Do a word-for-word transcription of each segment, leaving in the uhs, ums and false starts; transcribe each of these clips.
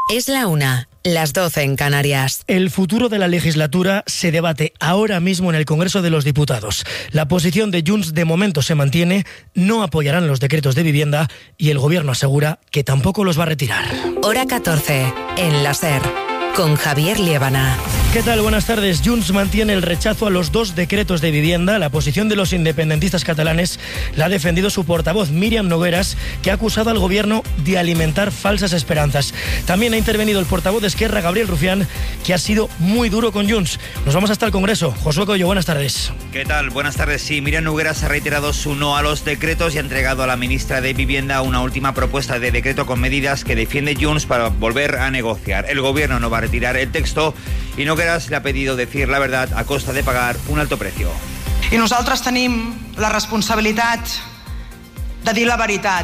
Es la una, las doce en Canarias. El futuro de la legislatura se debate ahora mismo en el Congreso de los Diputados. La posición de Junts de momento se mantiene, no apoyarán los decretos de vivienda y el Gobierno asegura que tampoco los va a retirar. Hora catorce, en la SER, con Javier Liébana. ¿Qué tal? Buenas tardes. Junts mantiene el rechazo a los dos decretos de vivienda. La posición de los independentistas catalanes la ha defendido su portavoz Míriam Nogueras, que ha acusado al Gobierno de alimentar falsas esperanzas. También ha intervenido el portavoz de Esquerra, Gabriel Rufián, que ha sido muy duro con Junts. Nos vamos hasta el Congreso. Josué Coello, buenas tardes. ¿Qué tal? Buenas tardes. Sí, Míriam Nogueras ha reiterado su no a los decretos y ha entregado a la ministra de Vivienda una última propuesta de decreto con medidas que defiende Junts para volver a negociar. El Gobierno no va a retirar el texto i Nogueras le ha pedido decir la verdad a costa de pagar un alto precio. I nosaltres tenim la responsabilitat de dir la veritat,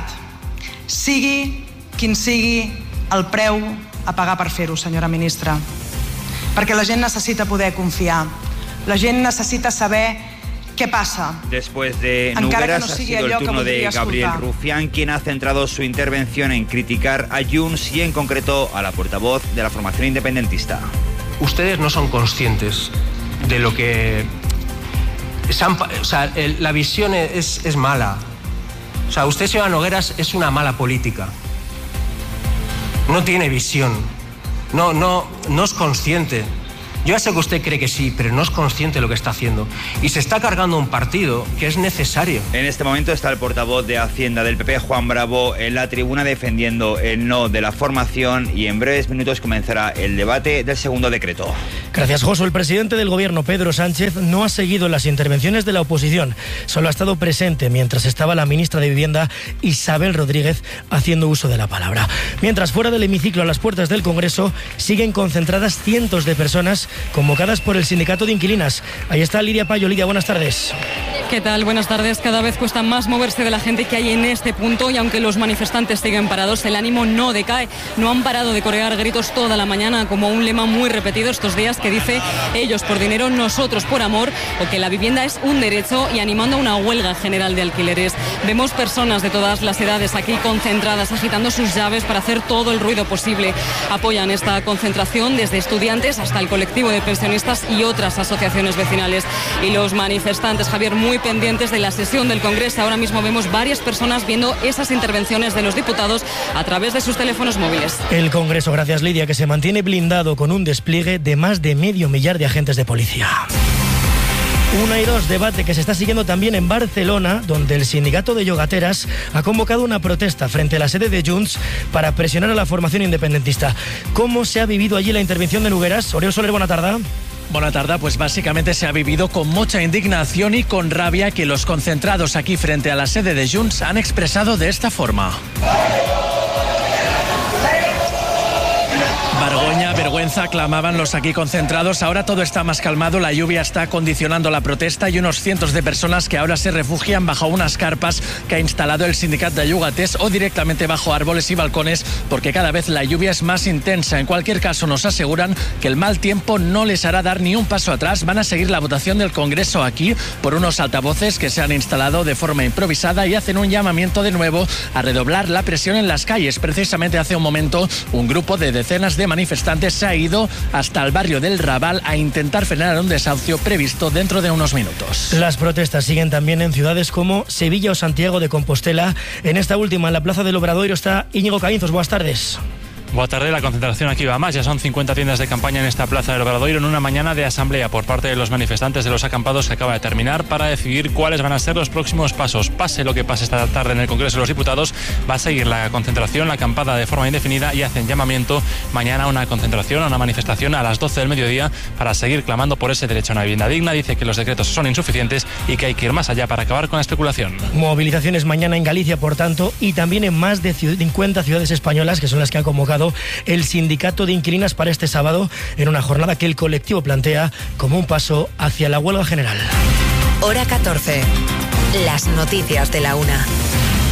sigui quin sigui el preu a pagar per fer-ho, senyora ministra. Perquè la gent necessita poder confiar, la gent necessita saber qué pasa. Después de Nogueras no ha sido el turno de Gabriel Rufián, quien ha centrado su intervención en criticar a Junts y en concreto a la portavoz de la formación independentista. Ustedes no son conscientes de lo que... O sea, el, la visión es, es mala. O sea, usted, señora Nogueras, es una mala política. No tiene visión. No, no, no es consciente. Yo ya sé que usted cree que sí, pero no es consciente de lo que está haciendo. Y se está cargando un partido que es necesario. En este momento está el portavoz de Hacienda del P P, Juan Bravo, en la tribuna defendiendo el no de la formación y en breves minutos comenzará el debate del segundo decreto. Gracias, Josu. El presidente del Gobierno, Pedro Sánchez, no ha seguido las intervenciones de la oposición. Solo ha estado presente mientras estaba la ministra de Vivienda, Isabel Rodríguez, haciendo uso de la palabra. Mientras, fuera del hemiciclo, a las puertas del Congreso, siguen concentradas cientos de personas convocadas por el sindicato de inquilinas. Ahí está Lidia Payo. Lidia, buenas tardes. ¿Qué tal? Buenas tardes. Cada vez cuesta más moverse de la gente que hay en este punto y aunque los manifestantes siguen parados, el ánimo no decae. No han parado de corear gritos toda la mañana, como un lema muy repetido estos días que dice ellos por dinero, nosotros por amor, o que la vivienda es un derecho, y animando a una huelga general de alquileres. Vemos personas de todas las edades aquí concentradas, agitando sus llaves para hacer todo el ruido posible. Apoyan esta concentración desde estudiantes hasta el colectivo de pensionistas y otras asociaciones vecinales. Y los manifestantes, Javier, muy pendientes de la sesión del Congreso. Ahora mismo vemos varias personas viendo esas intervenciones de los diputados a través de sus teléfonos móviles. El Congreso, gracias Lidia, que se mantiene blindado con un despliegue de más de medio millar de agentes de policía. Una y dos, debate que se está siguiendo también en Barcelona, donde el sindicato de yogateras ha convocado una protesta frente a la sede de Junts para presionar a la formación independentista. ¿Cómo se ha vivido allí la intervención de Nogueras? Oriol Soler, buena tarde. Buena tarde, pues básicamente se ha vivido con mucha indignación y con rabia que los concentrados aquí frente a la sede de Junts han expresado de esta forma. Vergüenza, vergüenza, clamaban los aquí concentrados. Ahora todo está más calmado, la lluvia está condicionando la protesta y unos cientos de personas que ahora se refugian bajo unas carpas que ha instalado el sindicato de Llogaters o directamente bajo árboles y balcones, porque cada vez la lluvia es más intensa. En cualquier caso, nos aseguran que el mal tiempo no les hará dar ni un paso atrás. Van a seguir la votación del Congreso aquí por unos altavoces que se han instalado de forma improvisada y hacen un llamamiento de nuevo a redoblar la presión en las calles. Precisamente hace un momento, un grupo de decenas de manifestantes se ha ido hasta el barrio del Raval a intentar frenar un desahucio previsto dentro de unos minutos. Las protestas siguen también en ciudades como Sevilla o Santiago de Compostela. En esta última, en la Plaza del Obradoiro, está Íñigo Caínzos. Buenas tardes. Buenas tardes, la concentración aquí va más. Ya son cincuenta tiendas de campaña en esta Plaza del Obradoiro en una mañana de asamblea por parte de los manifestantes de los acampados que acaba de terminar para decidir cuáles van a ser los próximos pasos. Pase lo que pase esta tarde en el Congreso de los Diputados, va a seguir la concentración, la acampada de forma indefinida y hacen llamamiento mañana a una concentración, a una manifestación a las doce del mediodía para seguir clamando por ese derecho a una vivienda digna. Dice que los decretos son insuficientes y que hay que ir más allá para acabar con la especulación. Movilizaciones mañana en Galicia, por tanto, y también en más de cincuenta ciudades españolas, que son las que ha convocado el sindicato de inquilinas para este sábado, en una jornada que el colectivo plantea como un paso hacia la huelga general. Hora catorce. Las noticias de la una.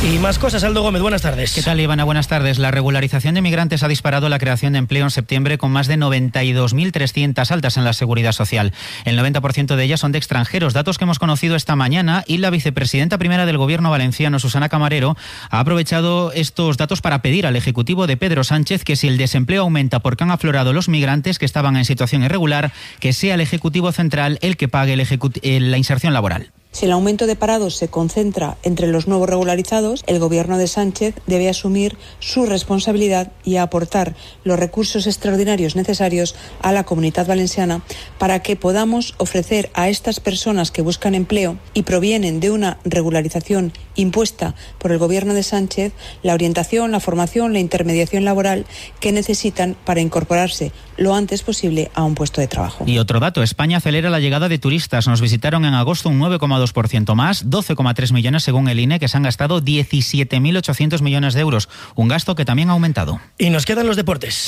Y más cosas, Aldo Gómez, buenas tardes. ¿Qué tal, Ivana? Buenas tardes. La regularización de migrantes ha disparado la creación de empleo en septiembre con más de noventa y dos mil trescientas altas en la Seguridad Social. El noventa por ciento de ellas son de extranjeros, datos que hemos conocido esta mañana, y la vicepresidenta primera del Gobierno valenciano, Susana Camarero, ha aprovechado estos datos para pedir al Ejecutivo de Pedro Sánchez que si el desempleo aumenta porque han aflorado los migrantes que estaban en situación irregular, que sea el Ejecutivo central el que pague el ejecut- la inserción laboral. Si el aumento de parados se concentra entre los nuevos regularizados, el Gobierno de Sánchez debe asumir su responsabilidad y aportar los recursos extraordinarios necesarios a la Comunidad Valenciana para que podamos ofrecer a estas personas que buscan empleo y provienen de una regularización impuesta por el Gobierno de Sánchez la orientación, la formación, la intermediación laboral que necesitan para incorporarse lo antes posible a un puesto de trabajo. Y otro dato, España acelera la llegada de turistas. Nos visitaron en agosto un nueve coma dos por ciento más, doce coma tres millones según el I N E, que se han gastado diecisiete mil ochocientos millones de euros, un gasto que también ha aumentado. Y nos quedan los deportes.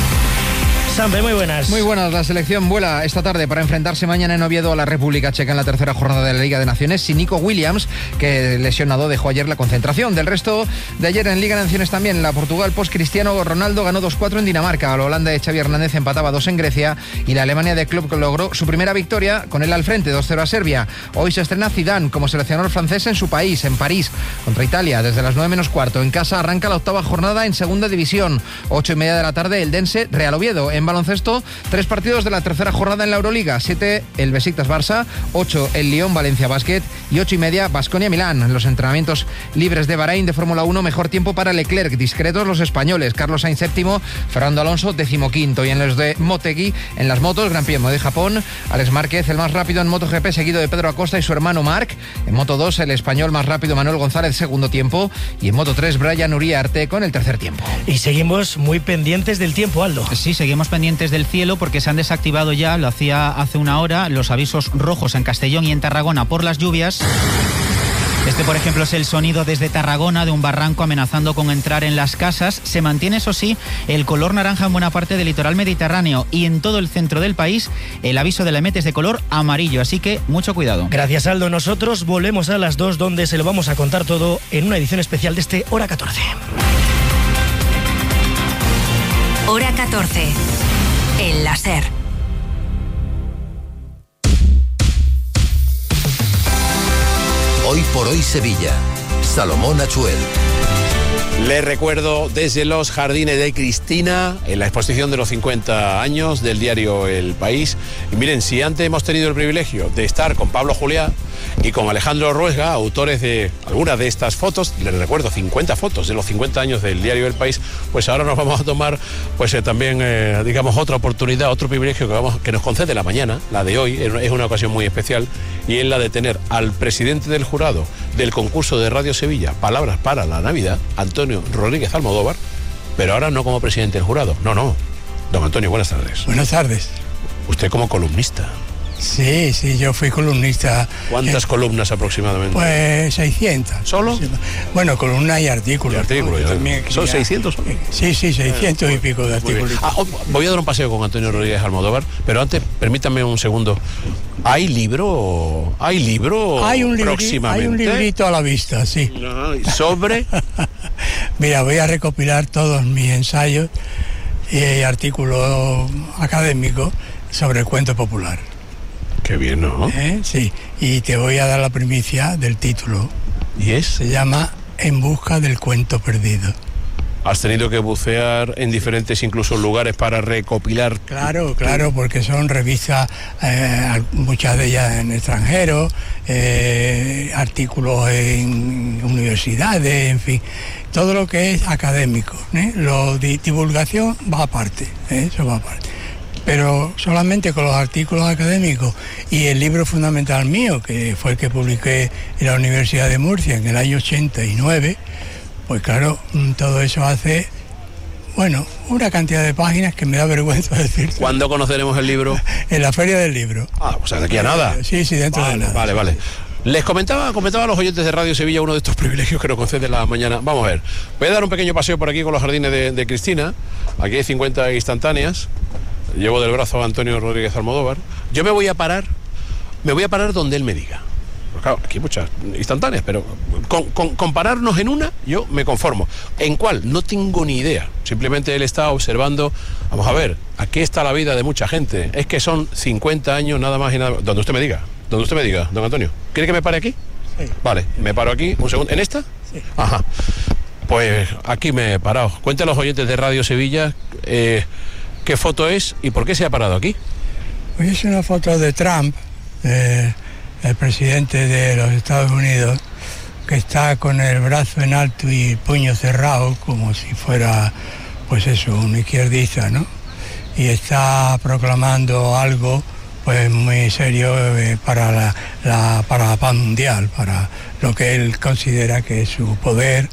Sampe, muy buenas. Muy buenas. La selección vuela esta tarde para enfrentarse mañana en Oviedo a la República Checa en la tercera jornada de la Liga de Naciones sin Nico Williams, que lesionado dejó ayer la concentración. Del resto de ayer en Liga de Naciones también, la Portugal post-Cristiano Ronaldo ganó dos cuatro en Dinamarca, la Holanda de Xavi Hernández empataba dos en Grecia y la Alemania de Klopp logró su primera victoria con él al frente, dos cero a Serbia. Hoy se estrena Zidane como seleccionador francés en su país, en París, contra Italia, desde las nueve menos cuarto. En casa arranca la octava jornada en Segunda División, ocho y media de la tarde, el Dense Real Oviedo. En baloncesto, tres partidos de la tercera jornada en la Euroliga, siete el Besiktas Barça, ocho el Lyon Valencia Basket y ocho y media Baskonia Milán. En los entrenamientos libres de Bahrein de Fórmula uno, mejor tiempo para Leclerc, discretos los españoles, Carlos Sainz séptimo, Fernando Alonso decimoquinto. Y en los de Motegi, en las motos, Gran Premio de Japón, Alex Márquez el más rápido en MotoGP, seguido de Pedro Acosta y su hermano Marc. En Moto dos, el español más rápido Manuel González, segundo tiempo, y en Moto tres, Brian Uriarte con el tercer tiempo. Y seguimos muy pendientes del tiempo, Aldo. Sí, seguimos pendientes del cielo porque se han desactivado ya, lo hacía hace una hora, los avisos rojos en Castellón y en Tarragona por las lluvias. Este, por ejemplo, es el sonido desde Tarragona de un barranco amenazando con entrar en las casas. Se mantiene, eso sí, el color naranja en buena parte del litoral mediterráneo y en todo el centro del país el aviso de la EMET es de color amarillo, así que mucho cuidado. Gracias, Aldo. Nosotros volvemos a las dos, donde se lo vamos a contar todo en una edición especial de este Hora catorce. Hora catorce. En la SER. Hoy por hoy Sevilla. Salomón Achuel. Les recuerdo desde los jardines de Cristina, en la exposición de los cincuenta años del diario El País. Y miren, si antes hemos tenido el privilegio de estar con Pablo Juliá y con Alejandro Ruesga, autores de algunas de estas fotos, les recuerdo cincuenta fotos de los cincuenta años del diario El País, pues ahora nos vamos a tomar pues eh, también, eh, digamos, otra oportunidad, otro privilegio que, vamos, que nos concede la mañana, la de hoy, es una ocasión muy especial, y es la de tener al presidente del jurado del concurso de Radio Sevilla, Palabras para la Navidad, Antonio Rodríguez Almodóvar, pero ahora no como presidente del jurado, no, no. Don Antonio, buenas tardes. Buenas tardes. Usted como columnista. Sí, sí, yo fui columnista. ¿Cuántas eh, columnas aproximadamente? Pues seiscientas. ¿Solo? Bueno, columnas y artículos. Y artículos. ¿No? También ¿Son seiscientos? Sí, sí, seiscientos y pico de artículos. Ah, voy a dar un paseo con Antonio Rodríguez Almodóvar, pero antes, permítame un segundo. ¿Hay libro? ¿Hay libro hay un próximamente? Hay un librito a la vista, sí. ¿Sobre? Mira, voy a recopilar todos mis ensayos y artículos académicos sobre el cuento popular. Qué bien, ¿no? ¿Eh? Sí, y te voy a dar la primicia del título. ¿Y es? Se llama En busca del cuento perdido. ¿Has tenido que bucear en diferentes incluso lugares para recopilar? Claro, claro, porque son revistas, eh, muchas de ellas en extranjero, eh, artículos en universidades, en fin, todo lo que es académico, ¿eh? Lo de divulgación va aparte, ¿eh? Eso va aparte. Pero solamente con los artículos académicos y el libro fundamental mío, que fue el que publiqué en la Universidad de Murcia en el año ochenta y nueve, pues claro, todo eso hace, bueno, una cantidad de páginas que me da vergüenza decir. ¿Cuándo conoceremos el libro? En la Feria del Libro. Ah, o sea, de aquí a nada. Sí, sí, dentro vale, de nada. Vale, vale. Les comentaba, comentaba a los oyentes de Radio Sevilla uno de estos privilegios que nos concede la mañana. Vamos a ver, voy a dar un pequeño paseo por aquí con los jardines de, de Cristina. Aquí hay cincuenta instantáneas. Llevo del brazo a Antonio Rodríguez Almodóvar. Yo me voy a parar, me voy a parar donde él me diga. Pues claro, aquí hay muchas instantáneas, pero con, con compararnos en una, yo me conformo. ¿En cuál? No tengo ni idea. Simplemente él está observando, vamos a ver, aquí está la vida de mucha gente. Es que son cincuenta años nada más y nada más. Donde usted me diga, donde usted me diga, don Antonio. ¿Quiere que me pare aquí? Sí. Vale, me paro aquí, un segundo. ¿En esta? Sí. Ajá. Pues aquí me he parado. Cuéntale a los oyentes de Radio Sevilla eh, qué foto es y por qué se ha parado aquí. Pues es una foto de Trump, eh, el presidente de los Estados Unidos, que está con el brazo en alto y el puño cerrado, como si fuera, pues eso, un izquierdista, ¿no? Y está proclamando algo, pues muy serio eh, para la, la, para la paz mundial, para lo que él considera que es su poder,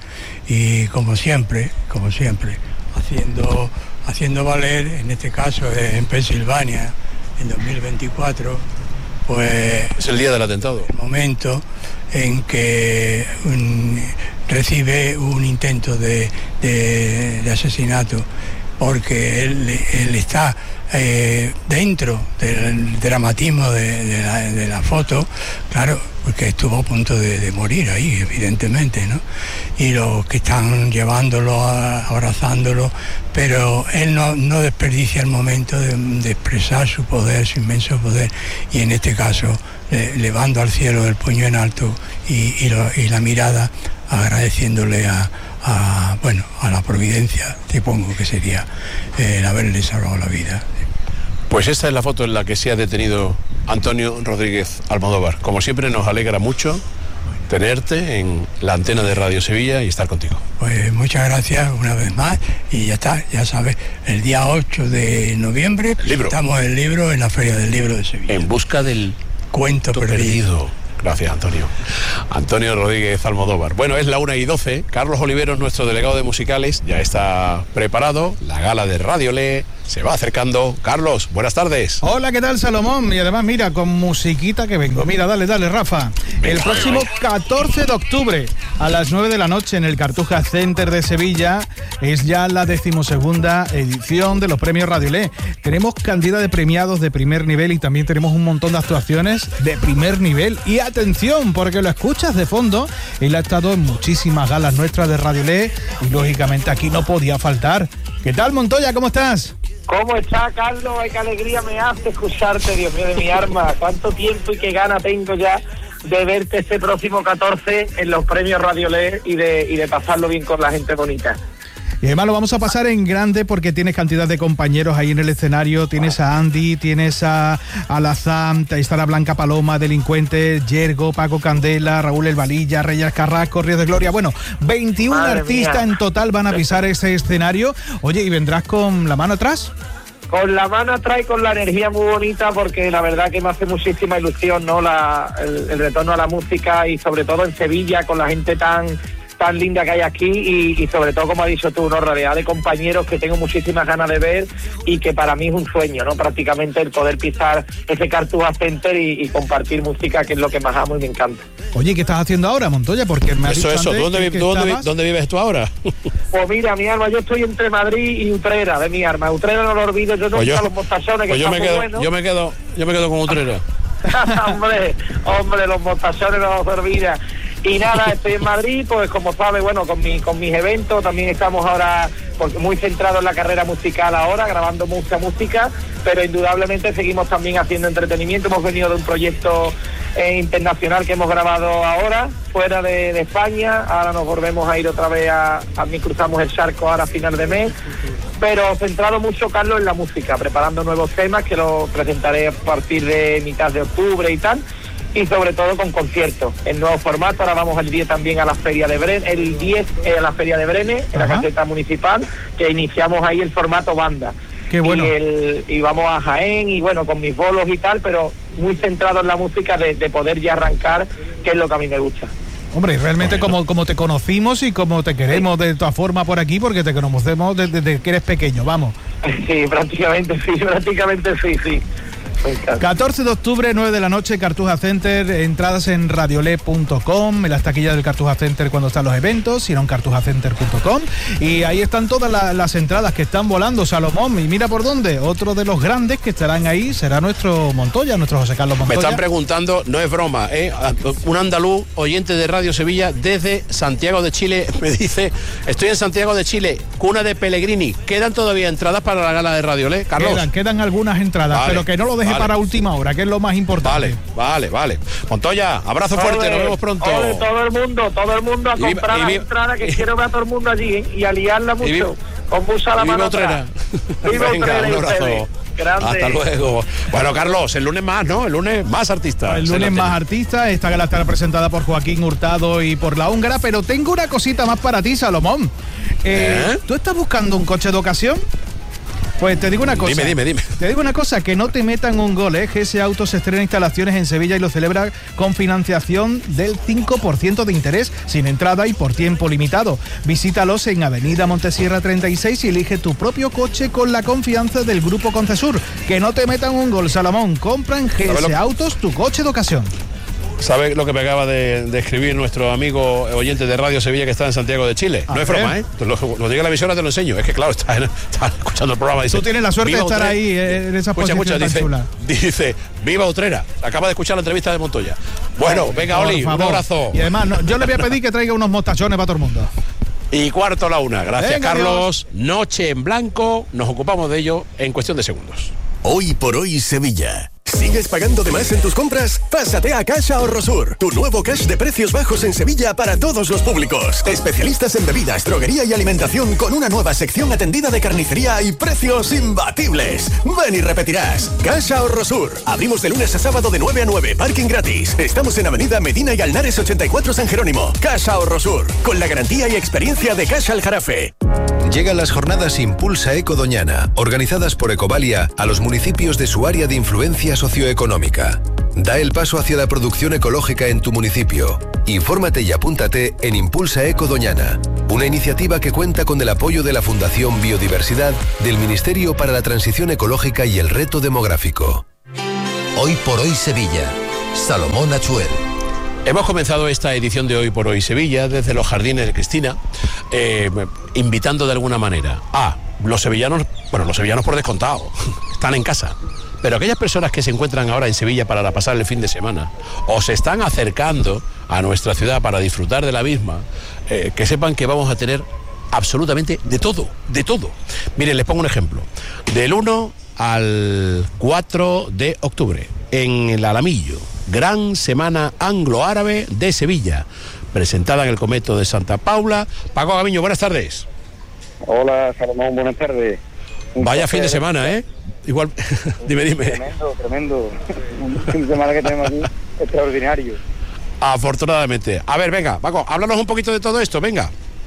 y como siempre, como siempre, haciendo, haciendo valer, en este caso en Pensilvania, en dos mil veinticuatro, pues... Es el día del atentado. El momento en que un, recibe un intento de, de, de asesinato, porque él, él está eh, dentro del dramatismo de, de, la, de la foto, claro, porque estuvo a punto de, de morir ahí, evidentemente, ¿no? Y los que están llevándolo, abrazándolo, pero él no, no desperdicia el momento de, de expresar su poder, su inmenso poder, y en este caso, le, levando al cielo el puño en alto y, y, lo, y la mirada, agradeciéndole a, a, bueno, a la providencia, supongo que sería eh, el haberle salvado la vida. Pues esta es la foto en la que se ha detenido Antonio Rodríguez Almodóvar. Como siempre, nos alegra mucho tenerte en la antena de Radio Sevilla y estar contigo. Pues muchas gracias una vez más, y ya está, ya sabes, el día ocho de noviembre presentamos el libro en la Feria del Libro de Sevilla. En busca del cuento perdido. perdido. Gracias, Antonio. Antonio Rodríguez Almodóvar. Bueno, es la una y doce. Carlos Oliveros, nuestro delegado de musicales, ya está preparado. La gala de Radio Le se va acercando. Carlos, buenas tardes. Hola, ¿qué tal, Salomón? Y además, mira, con musiquita que vengo. Mira, dale, dale, Rafa. El próximo catorce de octubre a las nueve de la noche en el Cartuja Center de Sevilla es ya la decimosegunda edición de los premios Radio Le. Tenemos cantidad de premiados de primer nivel y también tenemos un montón de actuaciones de primer nivel. Y atención, porque lo escuchas de fondo, él ha estado en muchísimas galas nuestras de Radio Le y lógicamente aquí no podía faltar. ¿Qué tal, Montoya? ¿Cómo estás? ¿Cómo está, Carlos? Ay, qué alegría me hace escucharte, Dios mío de mi arma. Cuánto tiempo y qué gana tengo ya de verte este próximo catorce en los premios Radio Le y de, y de pasarlo bien con la gente bonita. Y además lo vamos a pasar en grande porque tienes cantidad de compañeros ahí en el escenario. Tienes a Andy, tienes a Alazam, ahí está la Blanca Paloma, Delincuente, Yergo, Paco Candela, Raúl El Valilla, Reyes Carrasco, Ríos de Gloria. Bueno, veintiún Madre artistas mía. En total van a pisar ese escenario. Oye, ¿y vendrás con la mano atrás? Con la mano atrás y con la energía muy bonita, porque la verdad que me hace muchísima ilusión, ¿no? La, el, el retorno a la música y sobre todo en Sevilla con la gente tan... tan linda que hay aquí y, y sobre todo, como has dicho tú, una rodeada de compañeros que tengo muchísimas ganas de ver y que para mí es un sueño, ¿no? Prácticamente el poder pisar ese Cartuja Center y, y compartir música, que es lo que más amo y me encanta. Oye, ¿qué estás haciendo ahora, Montoya? Porque me has eso, dicho eso, antes ¿dónde, que, que ¿dónde, estabas... ¿dónde vives tú ahora? Pues mira, mi arma, yo estoy entre Madrid y Utrera, de mi arma. Utrera no lo olvido, yo no pues sé yo, los mostachones que pues yo están me muy quedo, buenos. Yo me quedo, yo me quedo con Utrera. hombre, hombre, los mostachones no se olvidan. Y nada, estoy en Madrid, pues como sabes, bueno, con, mi, con mis eventos, también estamos ahora pues, muy centrados en la carrera musical ahora, grabando mucha música, pero indudablemente seguimos también haciendo entretenimiento. Hemos venido de un proyecto eh, internacional que hemos grabado ahora, fuera de, de España, ahora nos volvemos a ir otra vez a, a mí cruzamos el charco ahora a final de mes, pero centrado mucho, Carlos, en la música, preparando nuevos temas que los presentaré a partir de mitad de octubre y tal. Y sobre todo con conciertos en nuevo formato. Ahora vamos el diez también a la feria de Brenes, el diez eh, a la feria de Brenes, en la caseta municipal, que iniciamos ahí el formato banda. Qué bueno. Y, el, y vamos a Jaén y bueno, con mis bolos y tal, pero muy centrado en la música de, de poder ya arrancar, que es lo que a mí me gusta. Hombre, realmente como, como te conocimos y como te queremos de todas formas por aquí, porque te conocemos desde, desde que eres pequeño, vamos. Sí, prácticamente sí, prácticamente sí, sí. catorce de octubre, nueve de la noche, Cartuja Center, entradas en radiolé punto com, en las taquillas del Cartuja Center cuando están los eventos, si no en cartuja center punto com, y ahí están todas la, las entradas que están volando, Salomón, y mira por dónde, otro de los grandes que estarán ahí será nuestro Montoya, nuestro José Carlos Montoya. Me están preguntando, no es broma, ¿eh? Un andaluz, oyente de Radio Sevilla, desde Santiago de Chile, me dice, estoy en Santiago de Chile, cuna de Pellegrini, ¿quedan todavía entradas para la gala de Radiolé, Carlos? Quedan, quedan algunas entradas, vale, pero que no lo deje vale. para última hora, que es lo más importante. Vale, vale, vale. Montoya, abrazo fuerte, ole, nos vemos pronto. Ole, todo el mundo, todo el mundo a y comprar viva, las entradas, que y, quiero ver a todo el mundo allí, ¿eh? Y a liarla mucho, viva, con mucha la mano atrás. Viva Utrera y ustedes. Grande. Hasta luego. Bueno, Carlos, el lunes más, ¿no? El lunes más artistas. El lunes más artistas. Esta gala estará presentada por Joaquín Hurtado y por La Húngara, pero tengo una cosita más para ti, Salomón. Eh, ¿Eh? ¿Tú estás buscando un coche de ocasión? Pues te digo una cosa. Dime, dime, dime. Te digo una cosa, que no te metan un gol, ¿eh? G S Autos estrena instalaciones en Sevilla y lo celebra con financiación del cinco por ciento de interés, sin entrada y por tiempo limitado. Visítalos en Avenida Montesierra treinta y seis y elige tu propio coche con la confianza del Grupo Concesur. Que no te metan un gol, Salomón. Compra en G S Autos tu coche de ocasión. ¿Sabes lo que me acaba de, de escribir nuestro amigo oyente de Radio Sevilla que está en Santiago de Chile? A no ver. Es broma, ¿eh? Lo, lo diga la emisora, te lo enseño. Es que, claro, está, está escuchando el programa. Dice, tú tienes la suerte de estar Utrera. Ahí en esa posición escucha, tan dice, chula. Dice, viva Utrera. Acaba de escuchar la entrevista de Montoya. Bueno, oh, venga, Oli, un abrazo. Y además, no, yo le voy a pedir que traiga unos mostachones para todo el mundo. Y cuarto a la una. Gracias, venga, Carlos. Dios. Noche en blanco. Nos ocupamos de ello en cuestión de segundos. Hoy por hoy Sevilla. ¿Sigues pagando de más en tus compras? Pásate a Cash Ahorrosur, tu nuevo cash de precios bajos en Sevilla para todos los públicos. Especialistas en bebidas, droguería y alimentación con una nueva sección atendida de carnicería y precios imbatibles. Ven y repetirás. Cash Ahorrosur. Abrimos de lunes a sábado de nueve a nueve, parking gratis. Estamos en Avenida Medina y Alnares ochenta y cuatro San Jerónimo. Cash Ahorrosur, con la garantía y experiencia de Cash Aljarafe. Llegan las jornadas Impulsa Eco Doñana, organizadas por Ecovalia a los municipios de su área de influencia socioeconómica. Da el paso hacia la producción ecológica en tu municipio. Infórmate y apúntate en Impulsa Eco Doñana, una iniciativa que cuenta con el apoyo de la Fundación Biodiversidad, del Ministerio para la Transición Ecológica y el Reto Demográfico. Hoy por hoy Sevilla. Salomón Achuel. Hemos comenzado esta edición de Hoy por Hoy Sevilla desde los Jardines de Cristina, eh, invitando de alguna manera a los sevillanos, bueno, los sevillanos por descontado, están en casa, pero aquellas personas que se encuentran ahora en Sevilla para pasar el fin de semana o se están acercando a nuestra ciudad para disfrutar de la misma, eh, que sepan que vamos a tener absolutamente de todo, de todo. Miren, les pongo un ejemplo. Del uno al cuatro de octubre, en el Alamillo, Gran Semana Anglo-Árabe de Sevilla, presentada en el Convento de Santa Paula. Paco Gaviño, buenas tardes. Hola, Salomón, buenas tardes. Un Vaya fin de semana, ¿eh? Igual, dime, dime. Tremendo, tremendo. Un fin de semana que tenemos aquí extraordinario. Afortunadamente. A ver, venga, Paco, háblanos un poquito de todo esto, venga.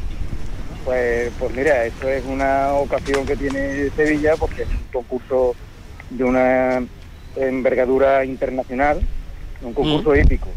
Pues, pues mira, esto es una ocasión que tiene Sevilla porque es un concurso de una envergadura internacional, un concurso mm. épico.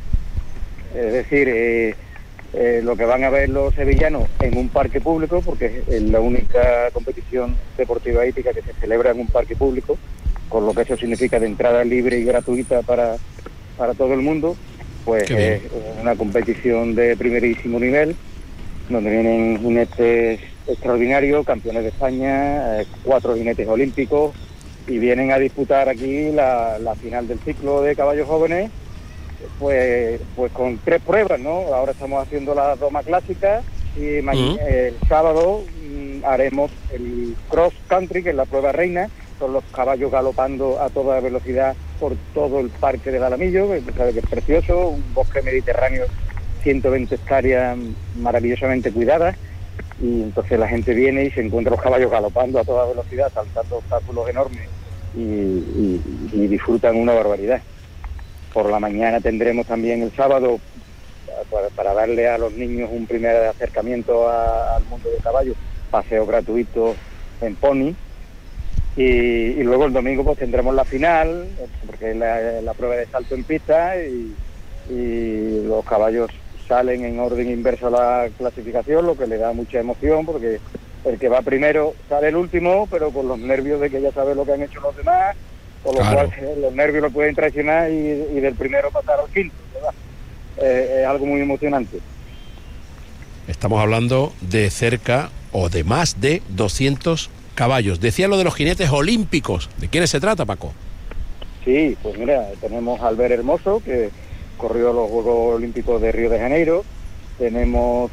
Es decir, eh, eh, lo que van a ver los sevillanos en un parque público, porque es la única competición deportiva hípica que se celebra en un parque público, con lo que eso significa de entrada libre y gratuita para, para todo el mundo, pues es una competición de primerísimo nivel, donde vienen jinetes extraordinarios, campeones de España, eh, cuatro jinetes olímpicos, y vienen a disputar aquí la, la final del ciclo de caballos jóvenes, pues pues con tres pruebas, ¿no? Ahora estamos haciendo la doma clásica y mañana, uh-huh. el sábado mm, haremos el cross country, que es la prueba reina, son los caballos galopando a toda velocidad por todo el parque del Alamillo, que es precioso, un bosque mediterráneo, ciento veinte hectáreas maravillosamente cuidadas, y entonces la gente viene y se encuentra los caballos galopando a toda velocidad, saltando obstáculos enormes y, y, y disfrutan una barbaridad. Por la mañana tendremos también el sábado, para, para darle a los niños un primer acercamiento a, al mundo del caballo, paseo gratuito en pony, y, y luego el domingo pues tendremos la final, porque es la, la prueba de salto en pista, y, y los caballos salen en orden inverso a la clasificación, lo que le da mucha emoción, porque el que va primero sale el último, pero con los nervios de que ya sabe lo que han hecho los demás, por lo Claro. cual eh, los nervios lo pueden traicionar y, y del primero pasar al quinto, ¿verdad? Eh, es algo muy emocionante. Estamos hablando de cerca o de más de doscientos caballos. Decía lo de los jinetes olímpicos. ¿De quiénes se trata, Paco? Sí, pues mira, tenemos a Albert Hermoso, que corrió los Juegos Olímpicos de Río de Janeiro. Tenemos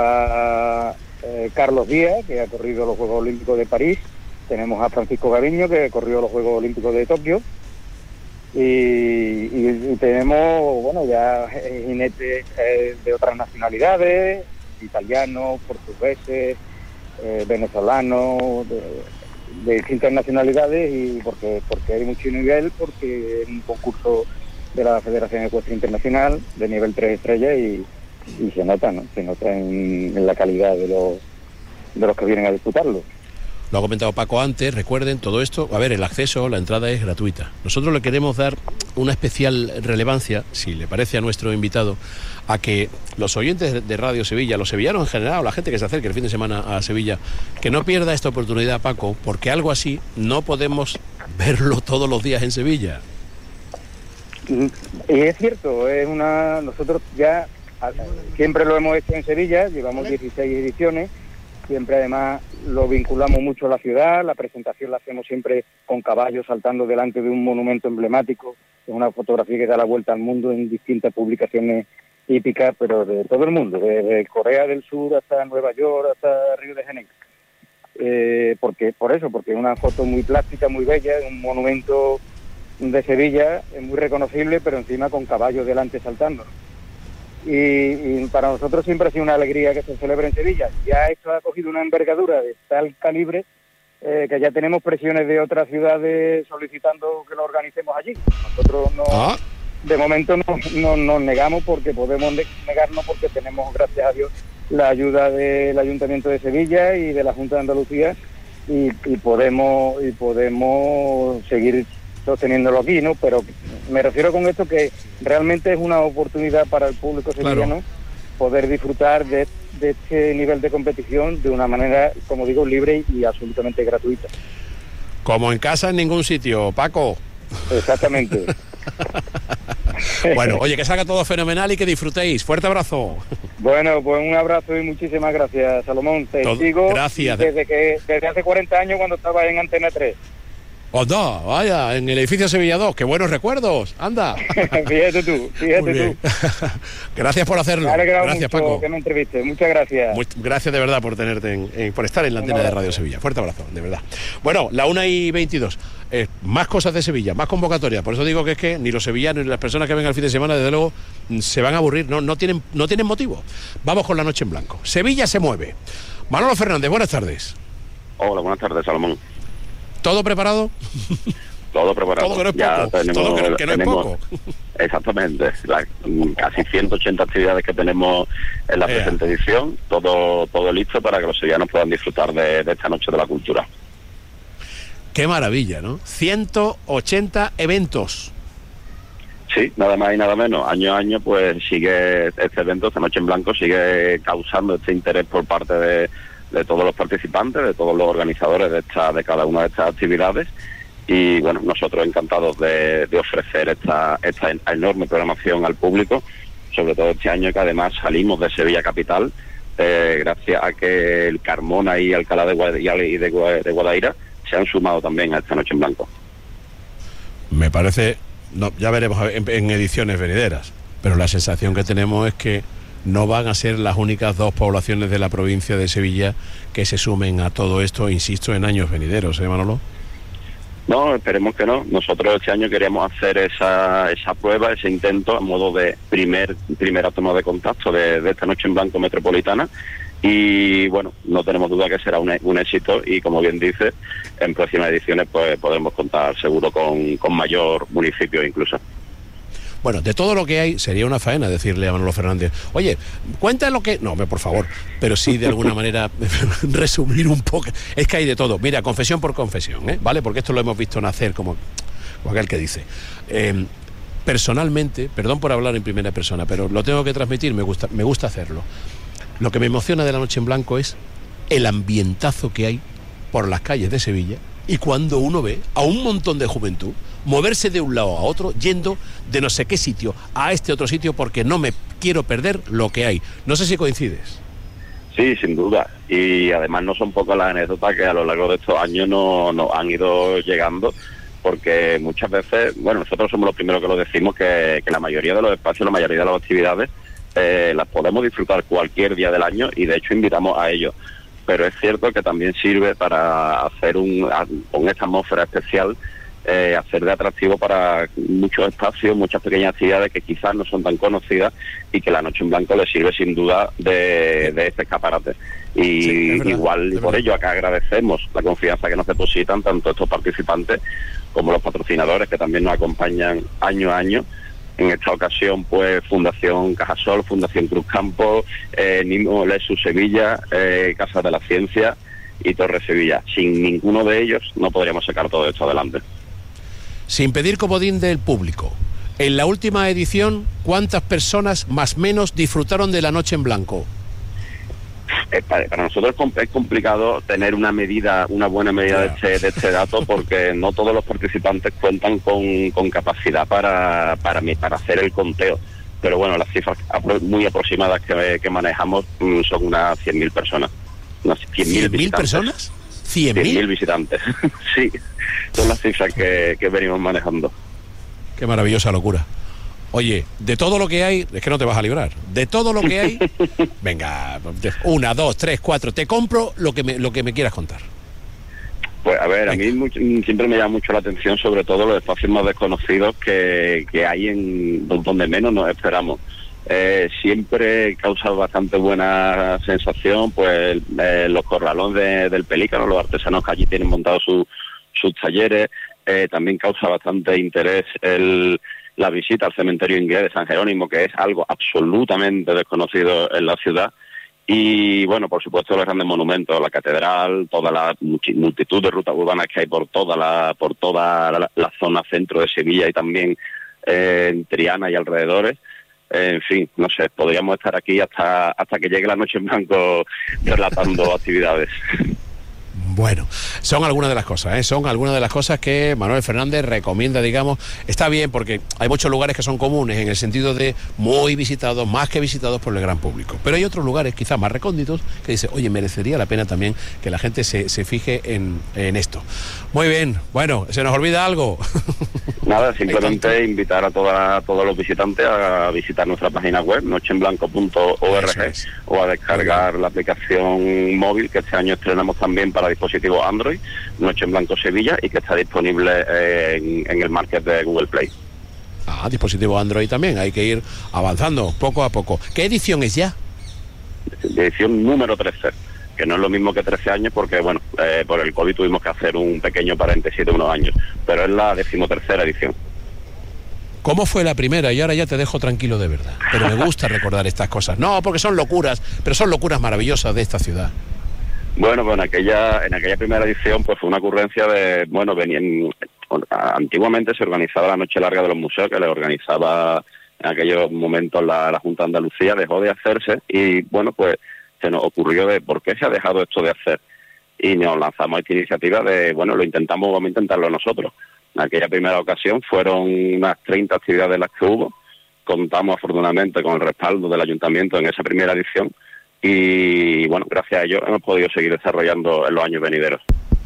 a eh, Carlos Díaz, que ha corrido los Juegos Olímpicos de París. Tenemos a Francisco Gaviño, que corrió los Juegos Olímpicos de Tokio. Y, y, y tenemos, bueno, ya eh, jinetes eh, de otras nacionalidades, italianos, portugueses, eh, venezolanos, de, de distintas nacionalidades, y porque porque hay mucho nivel, porque es un concurso de la Federación Ecuestre Internacional de nivel tres estrellas, y, y se nota, ¿no? Se nota en, en la calidad de los de los que vienen a disputarlo. Lo ha comentado Paco antes, recuerden, todo esto, a ver, el acceso, la entrada es gratuita. Nosotros le queremos dar una especial relevancia, si le parece a nuestro invitado, a que los oyentes de Radio Sevilla, los sevillanos en general, o la gente que se acerque el fin de semana a Sevilla, que no pierda esta oportunidad, Paco, porque algo así no podemos verlo todos los días en Sevilla. Y es cierto, es una nosotros ya siempre lo hemos hecho en Sevilla, llevamos dieciséis ediciones. Siempre además lo vinculamos mucho a la ciudad, la presentación la hacemos siempre con caballos saltando delante de un monumento emblemático, es una fotografía que da la vuelta al mundo en distintas publicaciones hípicas, pero de todo el mundo, desde Corea del Sur hasta Nueva York, hasta Río de Janeiro. Eh, porque por eso, porque es una foto muy plástica, muy bella, un monumento de Sevilla, es muy reconocible, pero encima con caballos delante saltando. Y, y para nosotros siempre ha sido una alegría que se celebre en Sevilla. Ya esto ha cogido una envergadura de tal calibre eh, que ya tenemos presiones de otras ciudades solicitando que lo organicemos allí. Nosotros no, ah. de momento no, no nos negamos, porque podemos negarnos porque tenemos, gracias a Dios, la ayuda del Ayuntamiento de Sevilla y de la Junta de Andalucía, y, y podemos y podemos seguir sosteniéndolo aquí, ¿no? Pero me refiero con esto que realmente es una oportunidad para el público sevillano, claro, poder disfrutar de, de este nivel de competición de una manera, como digo, libre y absolutamente gratuita. Como en casa en ningún sitio, Paco. Exactamente. Bueno, oye, que salga todo fenomenal y que disfrutéis. Fuerte abrazo. Bueno, pues un abrazo y muchísimas gracias, Salomón. Te todo, sigo gracias. Desde, que, desde hace cuarenta años, cuando estaba en Antena tres. ¡Anda! Vaya, en el edificio Sevilla dos, qué buenos recuerdos, anda. Fíjate tú, fíjate tú. Gracias por hacerlo. Me alegra gracias, mucho Paco. Que me entreviste, muchas gracias. Muy, gracias de verdad por tenerte, en, en, por estar en la antena de Radio Sevilla. Fuerte abrazo, de verdad. Bueno, la una y veintidós. Eh, más cosas de Sevilla, más convocatorias. Por eso digo que es que ni los sevillanos ni las personas que vengan el fin de semana, desde luego, se van a aburrir. No, no tienen, no tienen motivo. Vamos con la noche en blanco. Sevilla se mueve. Manolo Fernández, buenas tardes. Hola, buenas tardes, Salomón. ¿Todo preparado? Todo preparado. Todo que no es ya poco. Tenemos, Todo que no, que no tenemos, es poco. Exactamente. La, casi ciento ochenta actividades que tenemos en la Ea. presente edición. Todo todo listo para que los sevillanos puedan disfrutar de, de esta noche de la cultura. Qué maravilla, ¿no? ciento ochenta eventos. Sí, nada más y nada menos. Año a año, pues sigue este evento, esta noche en blanco, sigue causando este interés por parte de de todos los participantes, de todos los organizadores de esta, de cada una de estas actividades, y bueno, nosotros encantados de, de ofrecer esta, esta enorme programación al público, sobre todo este año que además salimos de Sevilla capital, eh, gracias a que el Carmona y Alcalá de, Guad- y de, Gua- de Guadaira se han sumado también a esta noche en blanco. Me parece, no, ya veremos en, en ediciones venideras, pero la sensación que tenemos es que no van a ser las únicas dos poblaciones de la provincia de Sevilla que se sumen a todo esto, insisto, en años venideros, ¿eh, Manolo? No, esperemos que no. Nosotros este año queríamos hacer esa esa prueba, ese intento a modo de primer primera toma de contacto de, de esta noche en blanco metropolitana, y bueno, no tenemos duda que será un, un éxito, y como bien dice, en próximas ediciones pues podremos contar seguro con, con mayor municipio incluso. Bueno, de todo lo que hay, sería una faena decirle a Manolo Fernández, oye, cuenta lo que... No, por favor, pero sí de alguna manera resumir un poco. Es que hay de todo. Mira, confesión por confesión, ¿eh? ¿Vale? Porque esto lo hemos visto nacer como, como aquel que dice. Eh, personalmente, perdón por hablar en primera persona, pero lo tengo que transmitir, me gusta, me gusta hacerlo. Lo que me emociona de la noche en blanco es el ambientazo que hay por las calles de Sevilla, Y cuando uno ve a un montón de juventud moverse de un lado a otro, yendo de no sé qué sitio a este otro sitio porque no me quiero perder lo que hay. No sé si coincides. Sí, sin duda. Y además no son pocas las anécdotas que a lo largo de estos años nos no han ido llegando, porque muchas veces, bueno, nosotros somos los primeros que lo decimos, que, que la mayoría de los espacios, la mayoría de las actividades, eh, las podemos disfrutar cualquier día del año y de hecho invitamos a ello. Pero es cierto que también sirve para hacer un, con esta atmósfera especial, eh, hacer de atractivo para muchos espacios, muchas pequeñas actividades que quizás no son tan conocidas y que la Noche en Blanco le sirve sin duda de, de este escaparate. Y sí, verdad, igual y por ello acá agradecemos la confianza que nos depositan tanto estos participantes como los patrocinadores que también nos acompañan año a año. En esta ocasión, pues, Fundación Cajasol, Fundación Cruzcampo, eh, Nimo Lesu Sevilla, eh, Casa de la Ciencia y Torre Sevilla. Sin ninguno de ellos no podríamos sacar todo esto adelante. Sin pedir comodín del público, en la última edición, ¿cuántas personas más o menos disfrutaron de la Noche en Blanco? Eh, para, para nosotros es complicado tener una medida, una buena medida de este, de este dato, porque no todos los participantes cuentan con, con capacidad para, para, para hacer el conteo. Pero bueno, las cifras muy aproximadas que, que manejamos mm, son unas cien mil personas. Unas cien mil personas? ¿cien mil visitantes? Sí, son las cifras que, que venimos manejando. Qué maravillosa locura. Oye, de todo lo que hay, es que no te vas a librar. De todo lo que hay, venga, una, dos, tres, cuatro, te compro lo que me, lo que me quieras contar. Pues a ver, venga. A mí mucho, siempre me llama mucho la atención, sobre todo los espacios más desconocidos que, que hay en donde menos nos esperamos. Eh, siempre causa bastante buena sensación, pues eh, los corralones de, del Pelícano, los artesanos que allí tienen montados su, sus talleres. Eh, también causa bastante interés el la visita al cementerio inglés de San Jerónimo, que es algo absolutamente desconocido en la ciudad. Y bueno, por supuesto los grandes monumentos, la catedral, toda la multitud de rutas urbanas que hay por toda la por toda la, la zona centro de Sevilla y también eh, en Triana y alrededores. Eh, en fin, no sé, podríamos estar aquí hasta hasta que llegue la Noche en Blanco relatando actividades. Bueno, son algunas de las cosas, ¿eh? Son algunas de las cosas que Manuel Fernández recomienda, digamos. Está bien porque hay muchos lugares que son comunes en el sentido de muy visitados, más que visitados por el gran público. Pero hay otros lugares quizás más recónditos que dice, oye, merecería la pena también que la gente se, se fije en, en esto. Muy bien, bueno, ¿se nos olvida algo? Nada, simplemente invitar a, toda, a todos los visitantes a visitar nuestra página web, noche en blanco punto org, es. o a descargar la aplicación móvil que este año estrenamos también para dispositivo Android, Noche en Blanco Sevilla, y que está disponible eh, en, en el market de Google Play. Ah, dispositivo Android también, hay que ir avanzando poco a poco. ¿Qué edición es ya? De edición número trece, que no es lo mismo que trece años porque, bueno, eh, por el COVID tuvimos que hacer un pequeño paréntesis de unos años, pero es la decimotercera edición. ¿Cómo fue la primera? Y ahora ya te dejo tranquilo de verdad, pero me gusta recordar estas cosas. No, porque son locuras, pero son locuras maravillosas de esta ciudad. Bueno, pues en aquella, en aquella primera edición pues fue una ocurrencia de, bueno, venían, antiguamente se organizaba la Noche Larga de los Museos, que le organizaba en aquellos momentos la, la Junta de Andalucía, dejó de hacerse y, bueno, pues se nos ocurrió de por qué se ha dejado esto de hacer. Y nos lanzamos a esta iniciativa de, bueno, lo intentamos, vamos a intentarlo nosotros. En aquella primera ocasión fueron unas treinta actividades las que hubo, contamos afortunadamente con el respaldo del Ayuntamiento en esa primera edición. Y bueno, gracias a ello hemos podido seguir desarrollando en los años venideros.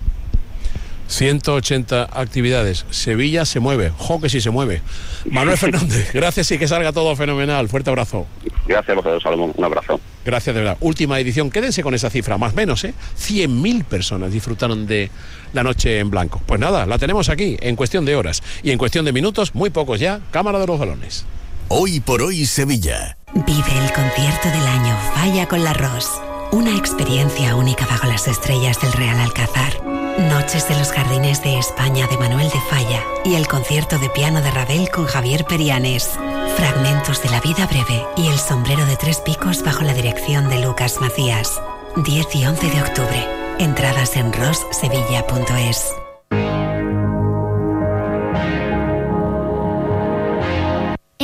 ciento ochenta actividades. Sevilla se mueve. ¡Jo, que sí se mueve! Manuel Fernández, gracias y que salga todo fenomenal. Fuerte abrazo. Gracias a vosotros, Salomón. Un abrazo. Gracias de verdad. Última edición. Quédense con esa cifra, más o menos, ¿eh? cien mil personas disfrutaron de la Noche en Blanco. Pues nada, la tenemos aquí en cuestión de horas. Y en cuestión de minutos, muy pocos ya, Cámara de los Balones. Hoy por hoy Sevilla. Vive el concierto del año Falla con la Ros. Una experiencia única bajo las estrellas del Real Alcázar. Noches de los Jardines de España de Manuel de Falla y el concierto de piano de Ravel con Javier Perianes. Fragmentos de la vida breve y el sombrero de tres picos bajo la dirección de Lucas Macías. diez y once de octubre. Entradas en ros sevilla punto es.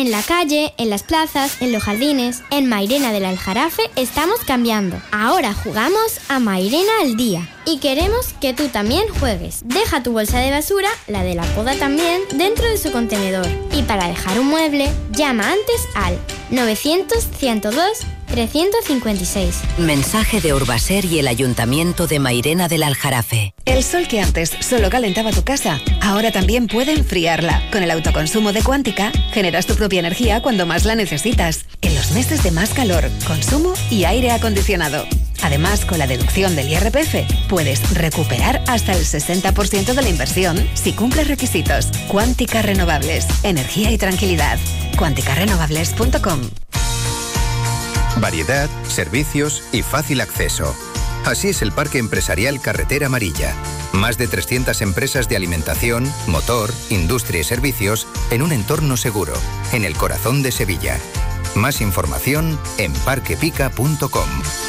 En la calle, en las plazas, en los jardines, en Mairena del Aljarafe estamos cambiando. Ahora jugamos a Mairena al día. Y queremos que tú también juegues. Deja tu bolsa de basura, la de la poda también, dentro de su contenedor. Y para dejar un mueble, llama antes al novecientos, ciento dos, trescientos cincuenta y seis. Mensaje de Urbaser y el Ayuntamiento de Mairena del Aljarafe. El sol que antes solo calentaba tu casa, ahora también puede enfriarla. Con el autoconsumo de Cuántica, generas tu propia energía cuando más la necesitas. En los meses de más calor, consumo y aire acondicionado. Además, con la deducción del I R P F, puedes recuperar hasta el sesenta por ciento de la inversión si cumples requisitos. Cuántica Renovables. Energía y tranquilidad. cuántica renovables punto com. Variedad, servicios y fácil acceso. Así es el Parque Empresarial Carretera Amarilla. Más de trescientas empresas de alimentación, motor, industria y servicios en un entorno seguro, en el corazón de Sevilla. Más información en parquepica punto com.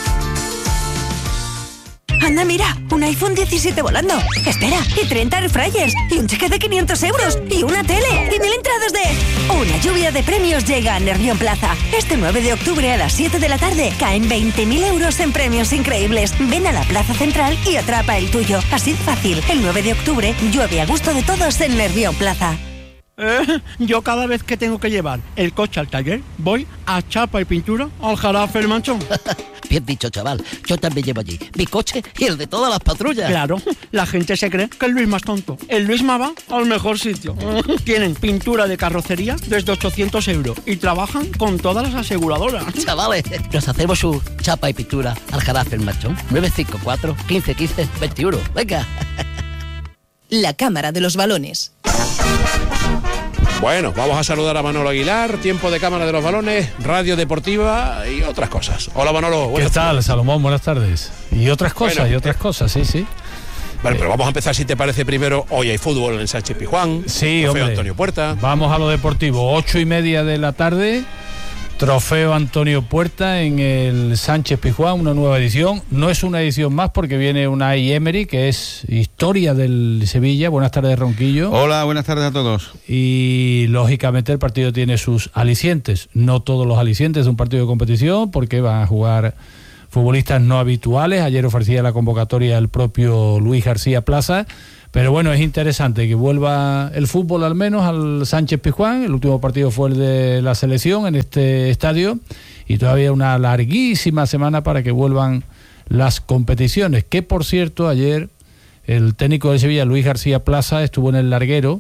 Anda, mira, un iPhone diecisiete volando. Espera, y treinta airfryers, y un cheque de quinientos euros, y una tele, y mil entradas de... Una lluvia de premios llega a Nervión Plaza. Este nueve de octubre a las siete de la tarde caen veinte mil euros en premios increíbles. Ven a la Plaza Central y atrapa el tuyo. Así de fácil. El nueve de octubre llueve a gusto de todos en Nervión Plaza. Eh, yo cada vez que tengo que llevar el coche al taller, voy a Chapa y Pintura al Aljarafe El Manchón. Bien dicho, chaval. Yo también llevo allí mi coche y el de todas las patrullas. Claro, la gente se cree que el Luisma es tonto. El Luisma va al mejor sitio. Tienen pintura de carrocería desde ochocientos euros y trabajan con todas las aseguradoras. Chavales, nos hacemos su Chapa y Pintura al Aljarafe El Manchón. nueve cinco cuatro, quince quince, veintiuno. Venga. La Cámara de los Balones. Bueno, vamos a saludar a Manolo Aguilar, tiempo de Cámara de los Balones, Radio Deportiva y otras cosas. Hola Manolo. ¿Qué tal, tardes. Salomón? Buenas tardes. Y otras cosas, bueno, y otras cosas, sí, sí. Vale, pero vamos a empezar, si te parece, primero. Hoy hay fútbol en Sánchez Pizjuán. Sí, hombre. Antonio Puerta. Vamos a lo deportivo. Ocho y media de la tarde. Trofeo Antonio Puerta en el Sánchez Pizjuán, una nueva edición. No es una edición más porque viene una Emery, que es historia del Sevilla. Buenas tardes, Ronquillo. Hola, buenas tardes a todos. Y lógicamente el partido tiene sus alicientes. No todos los alicientes de un partido de competición, porque van a jugar futbolistas no habituales. Ayer ofrecía la convocatoria el propio Luis García Plaza. Pero bueno, es interesante que vuelva el fútbol al menos al Sánchez Pizjuán. El último partido fue el de la selección en este estadio y todavía una larguísima semana para que vuelvan las competiciones. Que por cierto, ayer el técnico de Sevilla, Luis García Plaza, estuvo en el larguero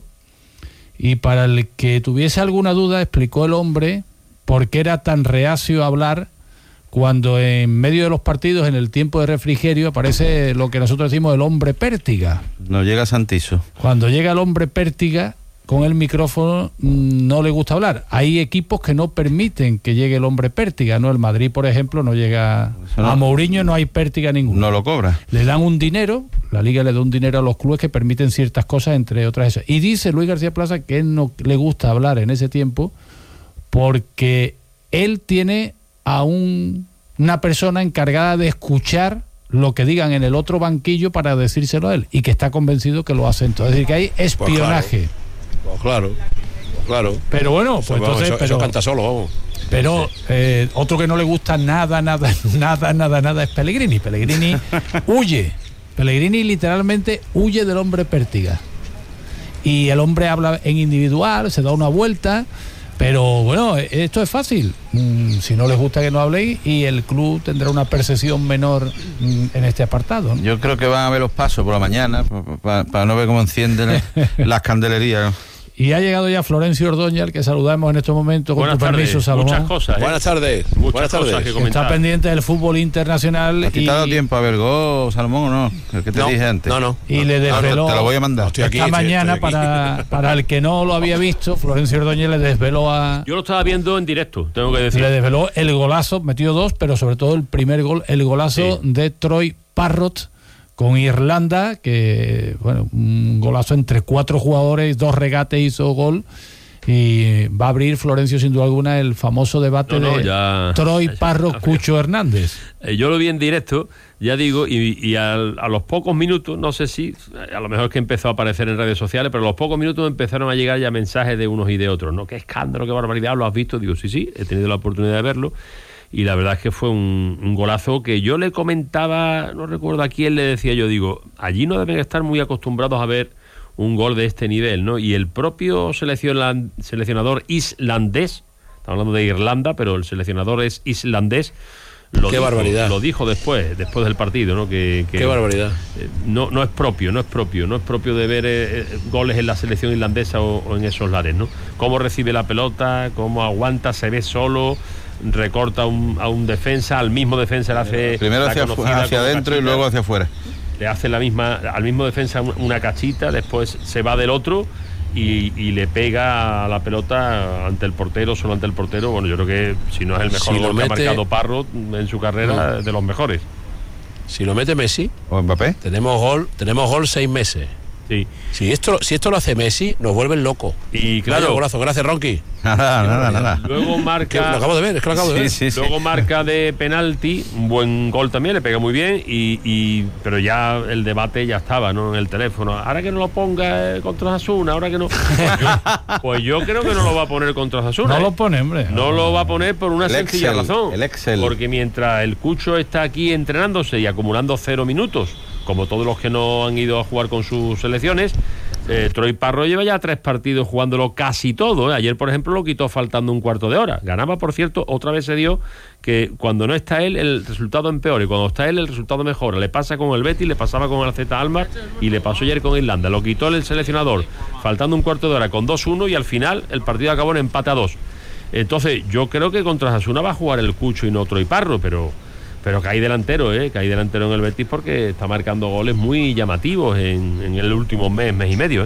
y para el que tuviese alguna duda explicó el hombre por qué era tan reacio a hablar cuando en medio de los partidos, en el tiempo de refrigerio, aparece lo que nosotros decimos el hombre pértiga. No llega Santizo. Cuando llega el hombre pértiga, con el micrófono no le gusta hablar. Hay equipos que no permiten que llegue el hombre pértiga, ¿no? El Madrid, por ejemplo, no llega... No, a Mourinho no hay pértiga ninguna. No lo cobra. Le dan un dinero, la Liga le da un dinero a los clubes que permiten ciertas cosas, entre otras esas. Y dice Luis García Plaza que él no le gusta hablar en ese tiempo porque él tiene a un, una persona encargada de escuchar lo que digan en el otro banquillo para decírselo a él, y que está convencido que lo hacen todo. Es decir, que hay espionaje. Pues claro, pues claro. Pero bueno, pues eso, entonces... Eso, pero, eso canta solo, vamos. Pero eh, otro que no le gusta nada, nada, nada, nada, nada es Pellegrini. Pellegrini huye. Pellegrini literalmente huye del hombre pértiga. Y el hombre habla en individual, se da una vuelta... Pero bueno, esto es fácil. Mm, si no les gusta que no habléis, y el club tendrá una percepción menor mm, en este apartado, ¿no? Yo creo que van a ver los pasos por la mañana para, para, para no ver cómo encienden las candelerías, ¿no? Y ha llegado ya Florencio Ordóñez, al que saludamos en estos momentos. Con Buenas tu tardes, permiso, Salomón. Muchas cosas, ¿eh? Buenas tardes. Muchas Buenas tardes. cosas que comentar. Está pendiente del fútbol internacional. ¿A ti y... te ha dado tiempo a ver Go, Salomón, o no? El que te no, dije antes. No, no. Y no, le desveló. No, te lo voy a mandar. No, estoy aquí, esta estoy, mañana, estoy para, para el que no lo había visto, Florencio Ordóñez le desveló a... Yo lo estaba viendo en directo, tengo que decir. Le desveló el golazo, metió dos, pero sobre todo el primer gol, el golazo sí. de Troy Parrott con Irlanda, que, bueno, un golazo entre cuatro jugadores, dos regates, hizo gol. y va a abrir Florencio sin duda alguna el famoso debate no, no, de ya, Troy Parro, Cucho Hernández. Eh, yo lo vi en directo, ya digo, y, y al, a los pocos minutos, no sé si, a lo mejor es que empezó a aparecer en redes sociales, pero a los pocos minutos empezaron a llegar ya mensajes de unos y de otros, ¿no? Qué escándalo, qué barbaridad, ¿lo has visto? Digo, sí, sí, he tenido la oportunidad de verlo, y la verdad es que fue un, un golazo que yo le comentaba, no recuerdo a quién le decía yo, digo, allí no deben estar muy acostumbrados a ver un gol de este nivel, ¿no? Y el propio seleccion, seleccionador islandés, estamos hablando de Irlanda, pero el seleccionador es islandés, lo Qué dijo, barbaridad. Lo dijo después, después del partido, ¿no? Que, que Qué barbaridad. eh, no, no es propio, no es propio, no es propio de ver eh, eh, goles en la selección irlandesa o, o en esos lares, ¿no? Cómo recibe la pelota, cómo aguanta, se ve solo, recorta un, a un defensa, al mismo defensa le hace Primero la hacia, conocida hacia como adentro y cachita. luego hacia afuera. Le hace la misma, al mismo defensa una cachita, después se va del otro y, y le pega a la pelota ante el portero, solo ante el portero. Bueno, yo creo que si no es el mejor Si lo gol que mete- ha marcado Parro en su carrera, No. de los mejores. Si lo mete Messi, o Mbappé, tenemos gol, tenemos gol seis meses. Sí. Si esto, si esto lo hace Messi, nos vuelven locos. Y claro, claro, golazo, gracias Ronqui. Nada, nada, nada. luego Que marca. lo acabo de ver, es que lo acabo de ver. Sí, sí. Luego marca de penalti, un buen gol también, le pega muy bien, y, y pero ya el debate ya estaba, ¿no? En el teléfono. Ahora que no lo ponga eh, contra Osasuna, ahora que no. Pues yo, pues yo creo que no lo va a poner contra Osasuna. No ¿eh? lo pone, hombre. No lo va a poner por una El sencilla Excel, razón. el Excel. Porque mientras el Cucho está aquí entrenándose y acumulando cero minutos, como todos los que no han ido a jugar con sus selecciones, eh, Troy Parro lleva ya tres partidos jugándolo casi todo, ¿eh? Ayer, por ejemplo, lo quitó faltando un cuarto de hora. Ganaba, por cierto, otra vez se dio que cuando no está él, el resultado empeora, y cuando está él, el resultado mejora. Le pasa con el Betis, le pasaba con el Z Almar y le pasó ayer con Irlanda. Lo quitó el seleccionador faltando un cuarto de hora con dos uno y al final el partido acabó en empate a dos. Entonces, yo creo que contra Osasuna va a jugar el Cucho y no Troy Parro, pero... Pero que hay delantero, ¿eh? Que hay delantero en el Betis porque está marcando goles muy llamativos en, en el último mes, mes y medio, ¿eh?